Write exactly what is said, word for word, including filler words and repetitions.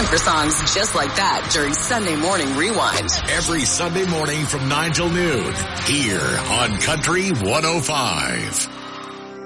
for songs just like that during Sunday Morning Rewind. Every Sunday morning from nine till noon here on Country one oh five.